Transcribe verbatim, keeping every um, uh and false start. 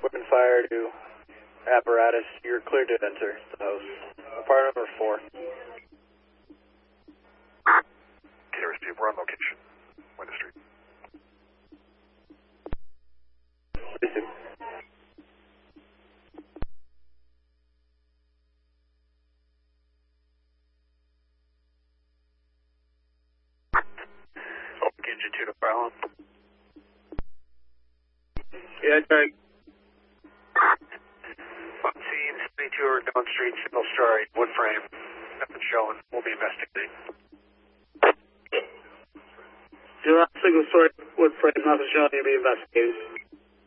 Weapon fire to apparatus. You're cleared to enter the house. Apartment number four. Okay, receive. We're on location. Winter Street. Receive. Open engine two to file. Yeah, Greg. On scene, seventy-two or Dawn Street, single story, wood frame. Nothing showing. We'll be investigating. You're on single story wood frame, nothing showing you be investigated.